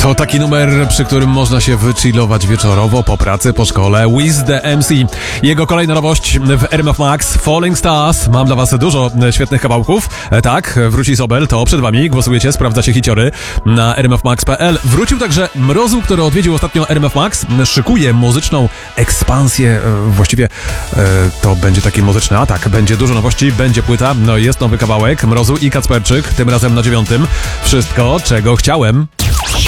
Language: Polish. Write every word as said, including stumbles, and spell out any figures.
To taki numer, przy którym można się wychillować wieczorowo, po pracy, po szkole. Wiz the M C. Jego kolejna nowość w R M F Max, Falling Stars. Mam dla was dużo świetnych kawałków. Tak, wróci Sobel, to przed wami. Głosujecie, sprawdzacie hiciory na r m f max kropka p l. Wrócił także Mrozu, który odwiedził ostatnio R M F Max. Szykuje muzyczną ekspansję. Właściwie to będzie taki muzyczny atak. Będzie dużo nowości, będzie płyta. No jest nowy kawałek Mrozu i Kacperczyk. Tym razem na dziewiątym. Wszystko, czego chciałem.